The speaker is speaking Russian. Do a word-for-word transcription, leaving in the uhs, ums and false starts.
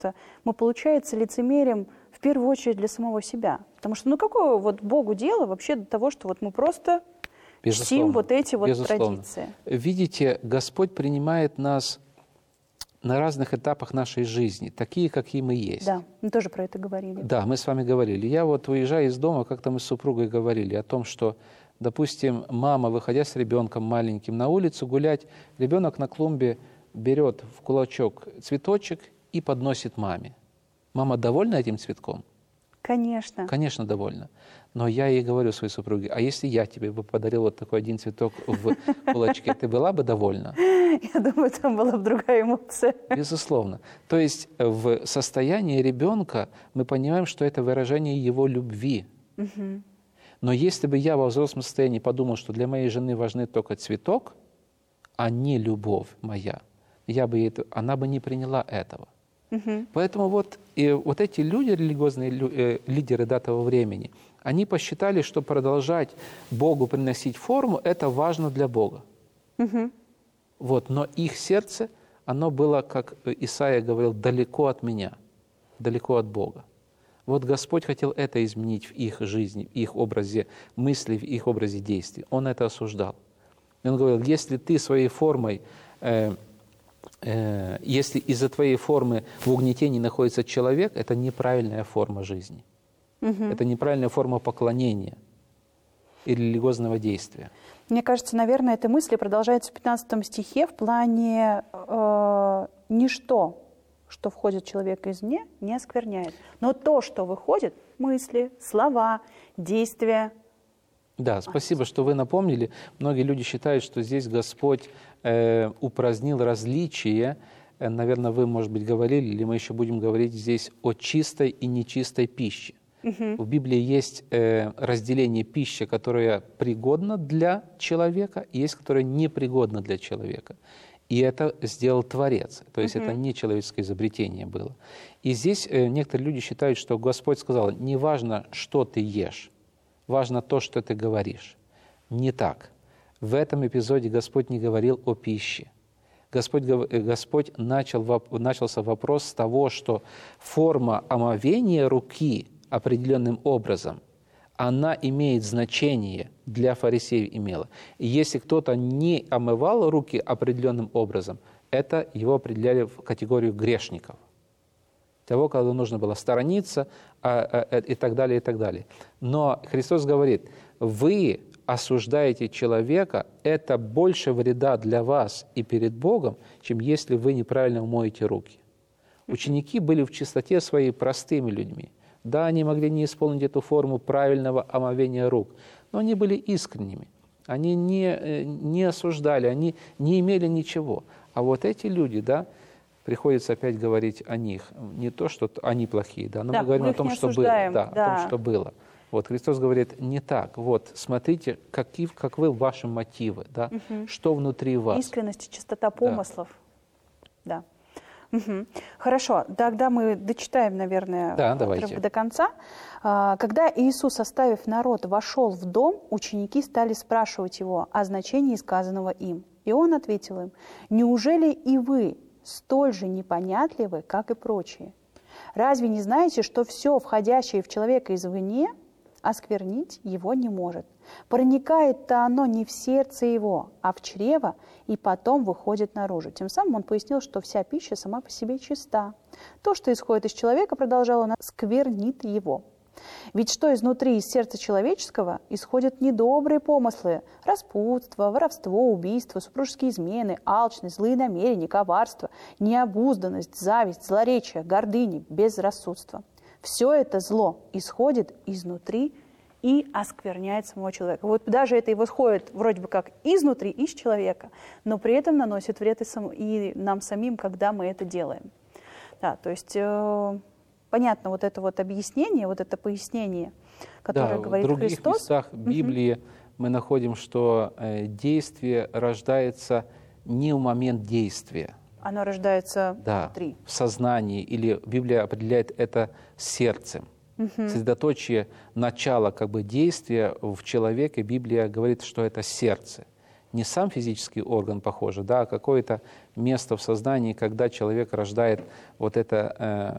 Мы, получается, лицемерим в первую очередь для самого себя. Потому что, ну, какое вот Богу дело вообще до того, что вот мы просто Безусловно. чтим вот эти вот Безусловно. традиции? Видите, Господь принимает нас на разных этапах нашей жизни, такие, какие мы есть. Да, мы тоже про это говорили. Да, мы с вами говорили. Я вот, уезжая из дома, как-то мы с супругой говорили о том, что, допустим, мама, выходя с ребенком маленьким на улицу гулять, ребенок на клумбе берет в кулачок цветочек и подносит маме. Мама довольна этим цветком? Конечно. Конечно, довольна. Но я ей говорю своей супруге, а если я тебе бы подарил вот такой один цветок в кулачке, ты была бы довольна? Я думаю, там была бы другая эмоция. Безусловно. То есть в состоянии ребенка мы понимаем, что это выражение его любви. Угу. Но если бы я во взрослом состоянии подумал, что для моей жены важны только цветок, а не любовь моя, я бы это, она бы не приняла этого. Угу. Поэтому вот, и вот эти люди, религиозные э, лидеры до того времени, они посчитали, что продолжать Богу приносить форму – это важно для Бога. Угу. Вот, но их сердце, оно было, как Исаия говорил, далеко от меня, далеко от Бога. Вот Господь хотел это изменить в их жизни, в их образе мысли, в их образе действий. Он это осуждал. И Он говорил, если ты своей формой, э, э, если из-за твоей формы в угнетении находится человек, это неправильная форма жизни. Угу. Это неправильная форма поклонения и религиозного действия. Мне кажется, наверное, эта мысль продолжается в пятнадцатом стихе в плане э, «ничто, что входит в человека извне, не оскверняет». Но то, что выходит, мысли, слова, действия. Да, спасибо, что вы напомнили. Многие люди считают, что здесь Господь э, упразднил различия. Э, наверное, вы, может быть, говорили, или мы еще будем говорить здесь о чистой и нечистой пище. Угу. В Библии есть э, разделение пищи, которая пригодна для человека, и есть, которая непригодна для человека. И это сделал Творец. То есть uh-huh. это не человеческое изобретение было. И здесь э, некоторые люди считают, что Господь сказал, не важно, что ты ешь, важно то, что ты говоришь. Не так. В этом эпизоде Господь не говорил о пище. Господь, Господь начал, начался вопрос с того, что форма омовения руки определенным образом, она имеет значение, для фарисеев имела. И если кто-то не омывал руки определенным образом, это его определяли в категорию грешников. Того, кого нужно было сторониться, а, а, и так далее, и так далее. Но Христос говорит, вы осуждаете человека, это больше вреда для вас и перед Богом, чем если вы неправильно умоете руки. Ученики были в чистоте своей простыми людьми. Да, они могли не исполнить эту форму правильного омовения рук, но они были искренними. Они не, не осуждали, они не имели ничего. А вот эти люди, да, приходится опять говорить о них. Не то, что они плохие, да, но да, мы говорим мы о том, что было. Да, да, да. о том, что было. Вот Христос говорит, не так. Вот, смотрите, какие, каковы ваши мотивы, да, угу. что внутри вас. Искренность и чистота помыслов. Да. да. Угу. Хорошо, тогда мы дочитаем, наверное, да, отрывок до конца. Когда Иисус, оставив народ, вошел в дом, ученики стали спрашивать его о значении сказанного им. И он ответил им, «Неужели и вы столь же непонятливы, как и прочие? Разве не знаете, что все, входящее в человека извне, осквернить его не может? Проникает-то оно не в сердце его, а в чрево, и потом выходит наружу». Тем самым он пояснил, что вся пища сама по себе чиста. То, что исходит из человека, продолжал он, сквернит его. Ведь что изнутри, из сердца человеческого, исходят недобрые помыслы, распутство, воровство, убийство, супружеские измены, алчность, злые намерения, коварство, необузданность, зависть, злоречие, гордыня, безрассудство. Все это зло исходит изнутри и оскверняет самого человека. Вот даже это и восходит вроде бы как изнутри, из человека, но при этом наносит вред и, сам, и нам самим, когда мы это делаем. Да, то есть э, понятно вот это вот объяснение, вот это пояснение, которое да, говорит Христос. В других местах Библии угу. мы находим, что э, действие рождается не в момент действия. Оно рождается да, внутри. В сознании, или Библия определяет это сердцем. Угу. Средоточие начала как бы, действия в человеке, Библия говорит, что это сердце. Не сам физический орган, похоже, да, а какое-то место в сознании, когда человек рождает вот это